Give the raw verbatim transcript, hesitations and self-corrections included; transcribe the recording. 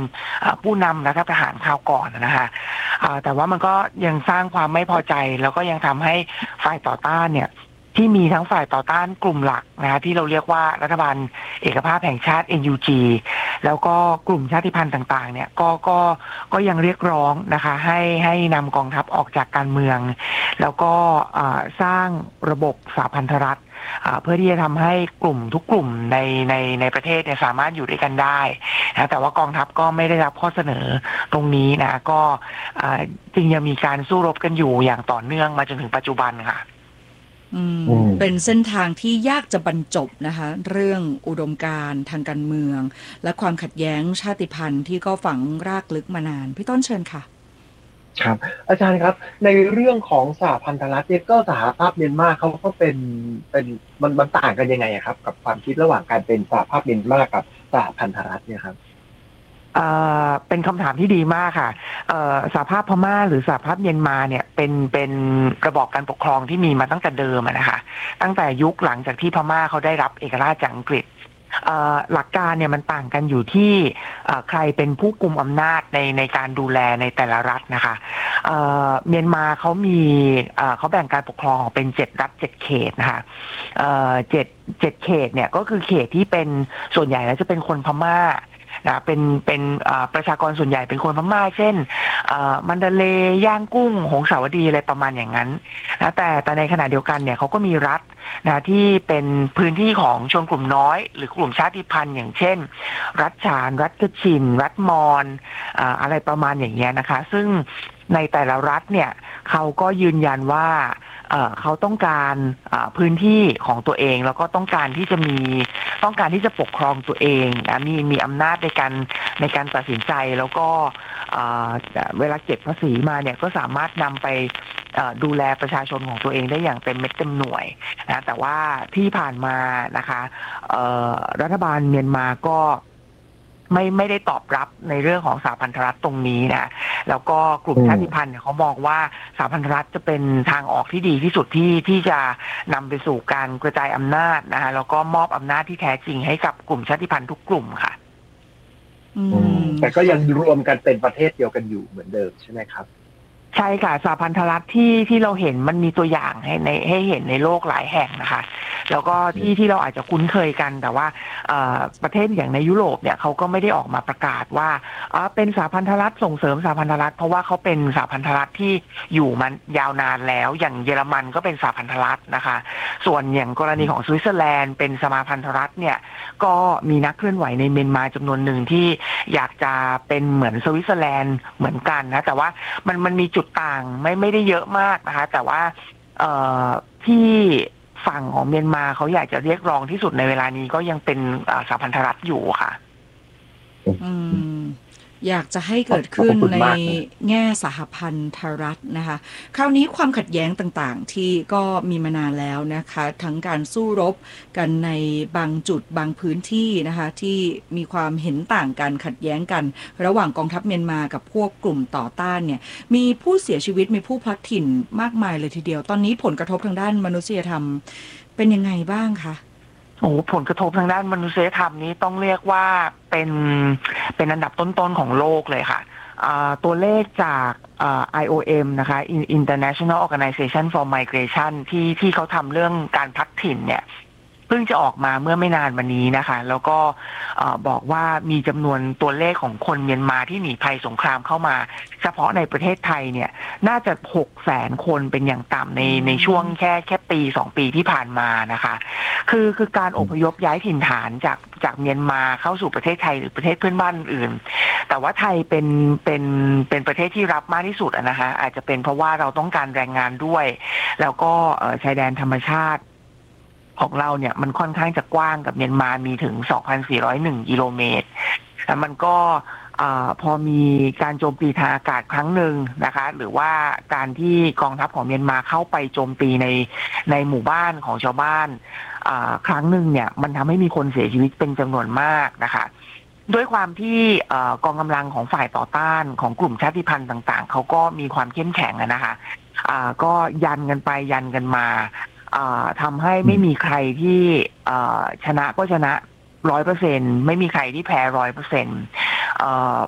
ผู้นำรัฐประหารคราวก่อนนะคะแต่ว่ามันก็ยังสร้างความไม่พอใจแล้วก็ยังทำให้ฝ่ายต่อต้านเนี่ยที่มีทั้งฝ่ายต่อต้านกลุ่มหลักนะคะที่เราเรียกว่ารัฐบาลเอกภาพแห่งชาติ เอ็น ยู จี แล้วก็กลุ่มชาติพันธุ์ต่างๆเนี่ยก็ก็ก็ยังเรียกร้องนะคะให้ให้นำกองทัพออกจากการเมืองแล้วก็สร้างระบบสหพันธรัฐเพื่อที่จะทำให้กลุ่มทุกกลุ่มในในในประเทศเนี่ยสามารถอยู่ด้วยกันได้นะแต่ว่ากองทัพก็ไม่ได้รับข้อเสนอตรงนี้นะก็จริงยังมีการสู้รบกันอยู่อย่างต่อเนื่องมาจนถึงปัจจุบันค่ะเป็นเส้นทางที่ยากจะบรรจบนะคะเรื่องอุดมการณ์ทางการเมืองและความขัดแย้งชาติพันธุ์ที่ก็ฝังรากลึกมานานพี่ต้นเชิญค่ะครับอาจารย์ครับในเรื่องของสหพันธรัฐเนี่ยก็สหภาพเมียนมาเขาก็เป็นเป็นมันมันต่างกันยังไงครับกับความคิดระหว่างการเป็นสหภาพเมียนมากับสหพันธรัฐเนี่ยครับเอ่อเป็นคำถามที่ดีมากค่ะเอ่อสหภาพพม่าหรือสหภาพเมียนมาเนี่ยเป็นเป็นระบอบการปกครองที่มีมาตั้งแต่เดิมนะคะตั้งแต่ยุคหลังจากที่พม่าเขาได้รับเอกราชจากอังกฤษหลักการเนี่ยมันต่างกันอยู่ที่ใครเป็นผู้กุมอำนาจในในการดูแลในแต่ละรัฐนะคะเเมียนมาเขามีเขาแบ่งการปกครองเป็นเจ็ดรัฐเจ็ดเขตนะคะเจ็ดเจ็ดเขตเนี่ยก็คือเขตที่เป็นส่วนใหญ่แล้วจะเป็นคนพม่านะเป็นเป็นประชากรส่วนใหญ่เป็นคนพม่าเช่นมันดาเลย์ย่างกุ้งหงสาวดีอะไรประมาณอย่างนั้นนะแต่แต่ในขณะเดียวกันเนี่ยเขาก็มีรัฐนะที่เป็นพื้นที่ของชนกลุ่มน้อยหรือกลุ่มชาติพันธุ์อย่างเช่นรัฐฉานรัฐกชินรัฐมอญอะไรประมาณอย่างเงี้ยนะคะซึ่งในแต่ละรัฐเนี่ยเขาก็ยืนยันว่าเขาต้องการพื้นที่ของตัวเองแล้วก็ต้องการที่จะมีต้องการที่จะปกครองตัวเองนะมีมีอำนาจในการในการตัดสินใจแล้วก็เวลาเก็บภาษีมาเนี่ยก็สามารถนำไปดูแลประชาชนของตัวเองได้อย่างเต็มเม็ดเต็มหน่วยนะแต่ว่าที่ผ่านมานะคะรัฐบาลเมียนมาก็ไม่ไม่ได้ตอบรับในเรื่องของสหพันธรัฐตรงนี้นะแล้วก็กลุ่มชาติพันธุ์เนี่ยเขามองว่าสหพันธรัฐจะเป็นทางออกที่ดีที่สุดที่ที่จะนำไปสู่การกระจายอำนาจนะคะแล้วก็มอบอำนาจที่แท้จริงให้กับกลุ่มชาติพันธุ์ทุกกลุ่มค่ะแต่ก็ยังรวมกันเป็นประเทศเดียวกันอยู่เหมือนเดิมใช่ไหมครับใช่ค่ะสหพันธรัฐที่ที่เราเห็นมันมีตัวอย่างให้ในให้เห็นในโลกหลายแห่งนะคะแล้วก็ที่ที่เราอาจจะคุ้นเคยกันแต่ว่าประเทศอย่างในยุโรปเนี่ยเขาก็ไม่ได้ออกมาประกาศว่าเป็นสหพันธรัฐส่งเสริมสหพันธรัฐเพราะว่าเขาเป็นสหพันธรัฐที่อยู่มายาวนานแล้วอย่างเยอรมันก็เป็นสหพันธรัฐนะคะส่วนอย่างกรณีของสวิตเซอร์แลนด์เป็นสมาพันธรัฐเนี่ยก็มีนักเคลื่อนไหวในเมียนมาจำนวนหนึ่งที่อยากจะเป็นเหมือนสวิตเซอร์แลนด์เหมือนกันนะแต่ว่ามันมันมีจุดต่างไม่ไม่ได้เยอะมากนะคะแต่ว่าที่ฝั่งของเมียนมาเขาอยากจะเรียกร้องที่สุดในเวลานี้ก็ยังเป็นสหพันธรัฐอยู่ค่ะอืมอยากจะให้เกิดขึ้นในแง่สหพันธรัฐนะคะคราวนี้ความขัดแย้งต่างๆที่ก็มีมานานแล้วนะคะทั้งการสู้รบกันในบางจุดบางพื้นที่นะคะที่มีความเห็นต่างกันขัดแย้งกันระหว่างกองทัพเมียนมากับพวกกลุ่มต่อต้านเนี่ยมีผู้เสียชีวิตมีผู้พลัดถิ่นมากมายเลยทีเดียวตอนนี้ผลกระทบทางด้านมนุษยธรรมเป็นยังไงบ้างคะโอ้ผลกระทบทางด้านมนุษยธรรมนี้ต้องเรียกว่าเป็นเป็นอันดับต้นๆของโลกเลยค่ะตัวเลขจาก ไอ โอ เอ็ม นะคะ International Organization for Migration ที่ที่เขาทำเรื่องการพลัดถิ่นเนี่ยเพิ่งจะออกมาเมื่อไม่นานมานี้นะคะแล้วก็บอกว่ามีจำนวนตัวเลขของคนเมียนมาที่หนีภัยสงครามเข้ามาเฉพาะในประเทศไทยเนี่ยน่าจะหกแสนคนเป็นอย่างต่ำในในช่วงแค่แค่ปีสองปีที่ผ่านมานะคะคือคือการอพยพย้ายถิ่นฐานจากจากเมียนมาเข้าสู่ประเทศไทยหรือประเทศเพื่อนบ้านอื่นแต่ว่าไทยเป็นเป็นเป็นประเทศที่รับมากที่สุดนะคะอาจจะเป็นเพราะว่าเราต้องการแรงงานด้วยแล้วก็ชายแดนธรรมชาติของเราเนี่ยมันค่อนข้างจะกว้างกับเมียนมามีถึง สองพันสี่ร้อยเอ็ด กิโลเมตรแต่มันก็พอมีการโจมตีทางอากาศครั้งหนึ่งนะคะหรือว่าการที่กองทัพของเมียนมาเข้าไปโจมตีในในหมู่บ้านของชาวบ้านครั้งหนึ่งเนี่ยมันทำให้มีคนเสียชีวิตเป็นจำนวนมากนะคะด้วยความที่กองกำลังของฝ่ายต่อต้านของกลุ่มชาติพันธุ์ต่างๆเขาก็มีความเข้มแข็งนะคะก็ยันกันไปยันกันมาทำให้ไม่มีใครที่ชนะก็ชนะร้อยเปอร์เซ็นต์ไม่มีใครที่แพ้ร้อยเปอร์เซ็นต์